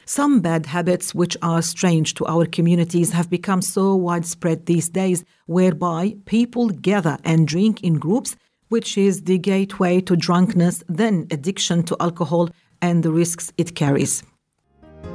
Some bad habits which are strange to our communities have become so widespread these days, whereby people gather and drink in groups, which is the gateway to drunkenness, then addiction to alcohol, and the risks it carries.